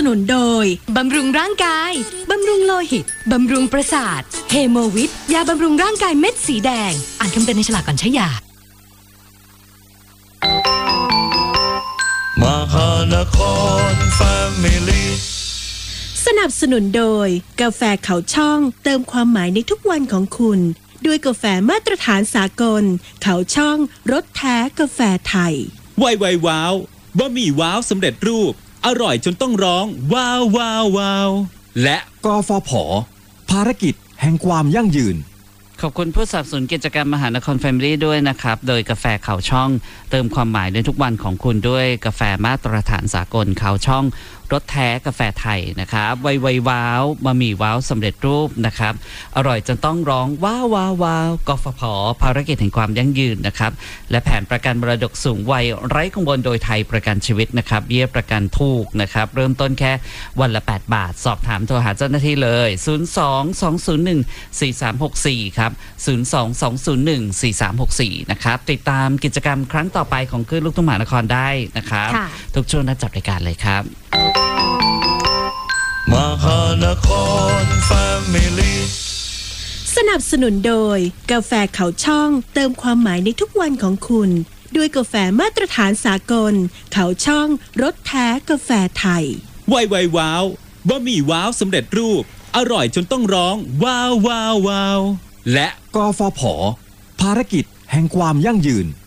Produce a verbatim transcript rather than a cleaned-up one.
นุนโดยบำรุงร่างกายบำรุงโลหิตบำรุงประสาทเฮโมวิทยาบำรุงร่างกายเม็ดสีแดงอ่านคำเตือนในฉลากก่อนใช้ยามหานครแฟมิลี่สนับสนุนโดยกาแฟเขาช่องเติมความหมายในทุกวันของคุณด้วยกาแฟมาตรฐานสากลเขาช่องรสแท้กาแฟไทยไวไวว้าวบะหมี่ว้าวสำเร็จรูปอร่อยจนต้องร้องว้าวว้าวว้าวและกฟผ.ภารกิจแห่งความยั่งยืนขอบคุณผู้สนับสนุนกิจกรรมมหานครแฟมิลี่ด้วยนะครับโดยกาแฟเขาช่องเติมความหมายในทุกวันของคุณด้วยกาแฟมาตรฐานสากลเขาช่องรสแท้กาแฟไทยนะครับไวไวว้าวบะหมี่ว้าวสำเร็จรูปนะครับอร่อยจนต้องร้องว้าวว้าวว้าวกฟผ.ภารกิจแห่งความยั่งยืนนะครับและแผนประกันมรดกสูงวัยไร้กังวลโดยไทยประกันชีวิตนะครับเบี้ยประกันถูกนะครับเริ่มต้นแค่วันละแปดบาทสอบถามโทรหาเจ้าหน้าที่เลยศูนย์ สอง สอง ศูนย์ หนึ่ง สี่ สาม หก สี่ครับศูนย์ สอง สอง ศูนย์ หนึ่ง สี่ สาม หก สี่นะครับติดตามกิจกรรมครั้งต่อไปของคลื่นลูกทุ่งมหานครได้นะครับทุกช่วงนัดจับรายการเลยครับมหานครแฟมิลี่สนับสนุนโดยกาแฟเขาช่องเติมความหมายในทุกวันของคุณด้วยกาแฟมาตรฐานสากลเขาช่องรสแท้กาแฟไทยไวไวว้าวบะหมี่ว้าวสำเร็จรูปอร่อยจนต้องร้องว้าวว้าวว้าวและกฟผ.ภารกิจแห่งความยั่งยืน